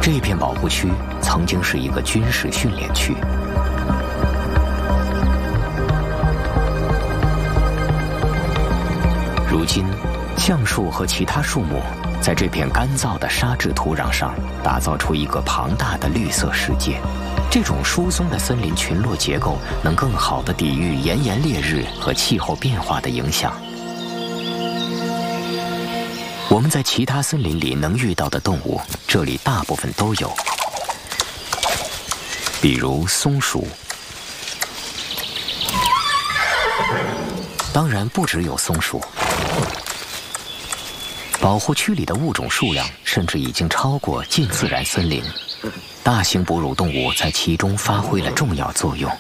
这片保护区曾经是一个军事训练区。如今，橡树和其他树木在这片干燥的沙质土壤上打造出一个庞大的绿色世界。这种疏松的森林群落结构能更好地抵御炎炎烈日和气候变化的影响。我们在其他森林里能遇到的动物，这里大部分都有，比如松鼠。当然不只有松鼠，保护区里的物种数量甚至已经超过近自然森林。大型哺乳动物在其中发挥了重要作用。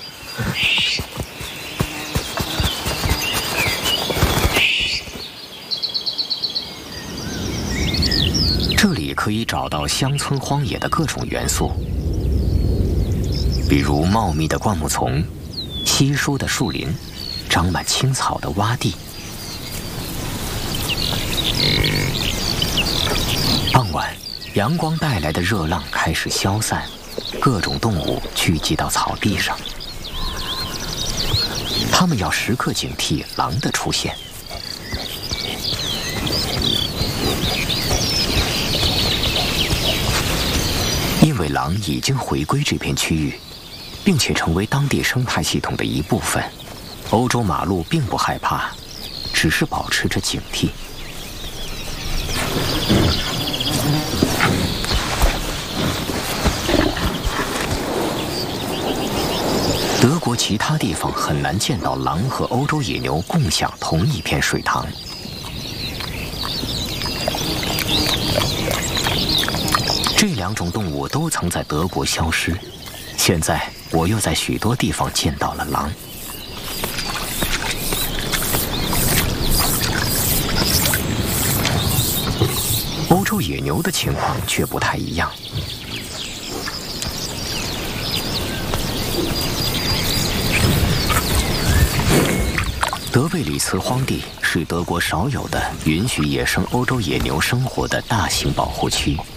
这里可以找到乡村荒野的各种元素，比如茂密的灌木丛、稀疏的树林、长满青草的洼地。傍晚，阳光带来的热浪开始消散，各种动物聚集到草地上。它们要时刻警惕狼的出现。因为狼已经回归这片区域，并且成为当地生态系统的一部分，欧洲马鹿并不害怕，只是保持着警惕。德国其他地方很难见到狼和欧洲野牛共享同一片水塘。这两种动物都曾在德国消失，现在我又在许多地方见到了狼。欧洲野牛的情况却不太一样。德贝里茨荒地是德国少有的允许野生欧洲野牛生活的大型保护区。